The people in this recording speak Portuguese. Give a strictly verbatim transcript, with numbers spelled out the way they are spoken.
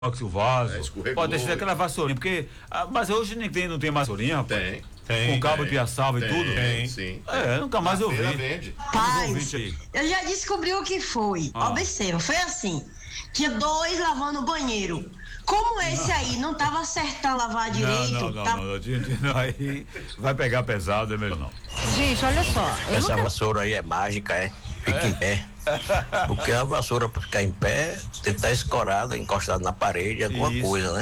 o vaso, É, pode deixar aquela vassourinha, porque, ah, mas hoje nem tem, não tem vassourinha, rapaz. Tem. Tem, com cabo de piaçava e tudo. Tem, sim. É, nunca mais Na eu vi. feira vende. Paz, eu já descobri o que foi. Ah. Observa, foi assim. Tinha dois lavando o banheiro. Como esse aí não tava acertando lavar direito. Não, não, não, tá... não, não, não, aí vai pegar pesado, é melhor não. Gente, olha só. eu Essa nunca- vassoura aí é mágica, é? Fica em pé. Porque a vassoura, para ficar em pé, tem que estar escorada, encostada na parede, alguma Isso. coisa, né?